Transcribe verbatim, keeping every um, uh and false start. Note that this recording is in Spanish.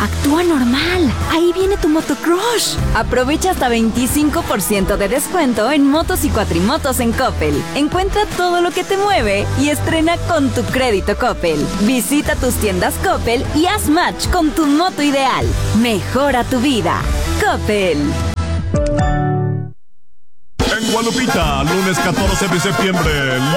Actúa normal. Ahí viene tu motocrush. Aprovecha hasta veinticinco por ciento de descuento en motos y cuatrimotos en Coppel. Encuentra todo lo que te mueve y estrena con tu crédito Coppel. Visita tus tiendas Coppel y haz match con tu moto ideal. Mejora tu vida. Coppel. En Gualupita, lunes catorce de septiembre,